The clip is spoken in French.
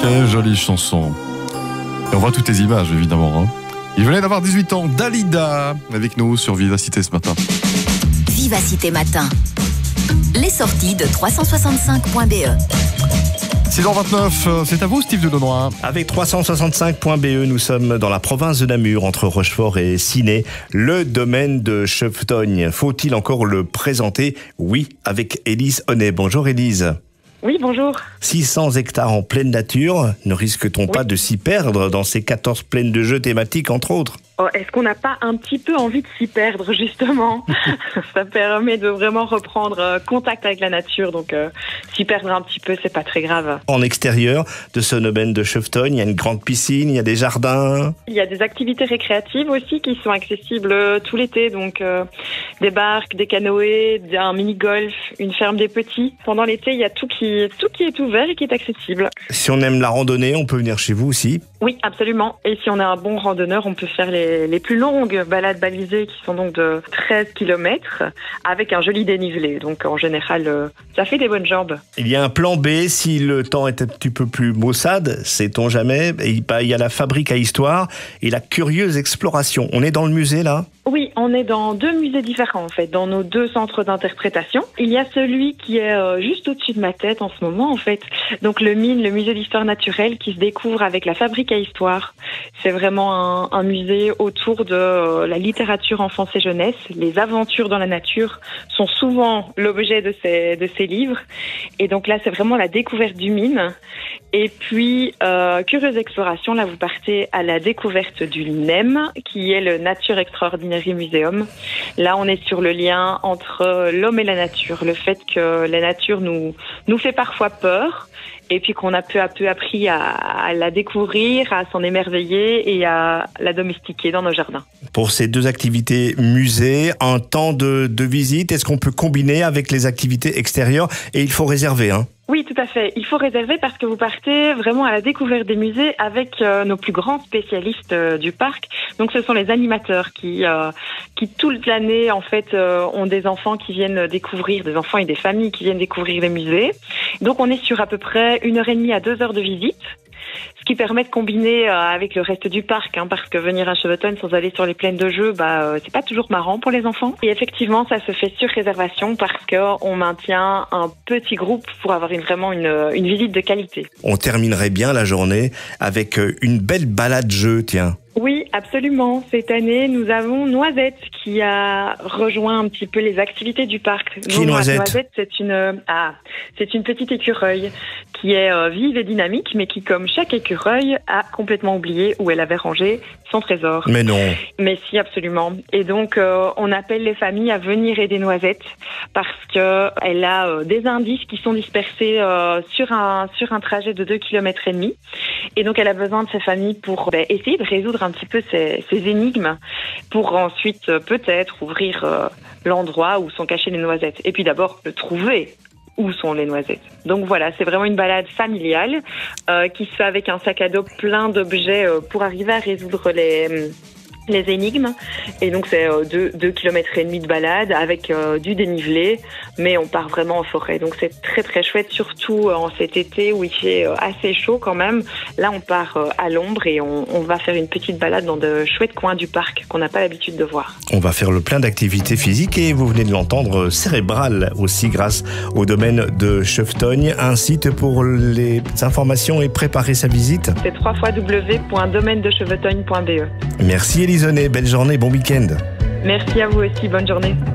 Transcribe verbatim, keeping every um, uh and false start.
Quelle jolie chanson. Et on voit toutes les images, évidemment. Hein. Il venait d'avoir dix-huit ans, Dalida, avec nous sur Vivacité ce matin. Vivacité Matin. Les sorties de trois cent soixante-cinq point b e. six heures vingt-neuf, c'est à vous Steve Dedonois. Avec trois cent soixante-cinq point b e, nous sommes dans la province de Namur, entre Rochefort et Ciney, le domaine de Chevetogne. Faut-il encore le présenter? Oui, avec Élise Honnet. Bonjour Élise. Oui, bonjour. six cents hectares en pleine nature, ne risque-t-on oui. pas de s'y perdre dans ces quatorze plaines de jeux thématiques, entre autres? Oh, est-ce qu'on n'a pas un petit peu envie de s'y perdre, justement? Ça permet de vraiment reprendre euh, contact avec la nature, donc euh, s'y perdre un petit peu, c'est pas très grave. En extérieur de ce domaine de Chevetogne, il y a une grande piscine, il y a des jardins. Il y a des activités récréatives aussi qui sont accessibles euh, tout l'été, donc euh, des barques, des canoës, un mini-golf, une ferme des petits. Pendant l'été, il y a tout qui, tout qui est ouvert et qui est accessible. Si on aime la randonnée, on peut venir chez vous aussi? Oui, absolument. Et si on est un bon randonneur, on peut faire les, les plus longues balades balisées qui sont donc de treize kilomètres avec un joli dénivelé. Donc en général, euh, ça fait des bonnes jambes. Il y a un plan B si le temps est un petit peu plus maussade, sait-on jamais. Il y a la fabrique à histoire et la curieuse exploration. On est dans le musée là? Oui, on est dans deux musées différents en fait, dans nos deux centres d'interprétation. Il y a celui qui est euh, juste au-dessus de ma tête en ce moment en fait. Donc le M I N, le musée d'histoire naturelle, qui se découvre avec la fabrique à histoire. C'est vraiment un, un musée autour de euh, la littérature enfance et jeunesse. Les aventures dans la nature sont souvent l'objet de ces, de ces livres. Et donc là, c'est vraiment la découverte du M I N. Et puis, euh, curieuse exploration, là vous partez à la découverte du N E M, qui est le Nature Extraordinary Museum. Là, on est sur le lien entre l'homme et la nature, le fait que la nature nous, nous fait parfois peur, et puis qu'on a peu à peu appris à, à la découvrir, à s'en émerveiller et à la domestiquer dans nos jardins. Pour ces deux activités musée, un temps de, de visite, est-ce qu'on peut combiner avec les activités extérieures? Et il faut réserver, hein? Oui, tout à fait. Il faut réserver parce que vous partez vraiment à la découverte des musées avec euh, nos plus grands spécialistes euh, du parc. Donc, ce sont les animateurs qui, euh, qui toute l'année, en fait, euh, ont des enfants qui viennent découvrir, des enfants et des familles qui viennent découvrir les musées. Donc, on est sur à peu près une heure et demie à deux heures de visite. Ce qui permet de combiner euh, avec le reste du parc, hein, parce que venir à Chevetogne sans aller sur les plaines de jeux, bah, euh, c'est pas toujours marrant pour les enfants. Et effectivement, ça se fait sur réservation parce qu'on maintient un petit groupe pour avoir une, vraiment une, une visite de qualité. On terminerait bien la journée avec une belle balade jeu, tiens. Oui, absolument. Cette année, nous avons Noisette qui a rejoint un petit peu les activités du parc. Qui est Noisette? Noisette, c'est une, ah, c'est une petite écureuil qui est euh, vive et dynamique, mais qui, comme chaque écureuil, a complètement oublié où elle avait rangé son trésor. Mais non. Mais si, absolument. Et donc, euh, on appelle les familles à venir aider Noisette parce que elle a euh, des indices qui sont dispersés euh, sur un sur un trajet de deux kilomètres et demi. Et donc, elle a besoin de ces familles pour ben, essayer de résoudre un petit peu ces, ces énigmes pour ensuite euh, peut-être ouvrir euh, l'endroit où sont cachées les noisettes. Et puis d'abord, le trouver. Où sont les noisettes? Donc voilà, c'est vraiment une balade familiale euh, qui se fait avec un sac à dos plein d'objets euh, pour arriver à résoudre les... les énigmes. Et donc c'est euh, deux, deux kilomètres et demi de balade avec euh, du dénivelé, mais on part vraiment en forêt. Donc c'est très très chouette, surtout euh, en cet été où il fait euh, assez chaud quand même. Là on part euh, à l'ombre et on, on va faire une petite balade dans de chouettes coins du parc qu'on n'a pas l'habitude de voir. On va faire le plein d'activités physiques et vous venez de l'entendre, cérébrales aussi grâce au domaine de Chevetogne. Un site pour les informations et préparer sa visite. C'est w w w point domaine de chevetogne point b e. Merci Élise Honnet, belle journée, bon week-end. Merci à vous aussi, bonne journée.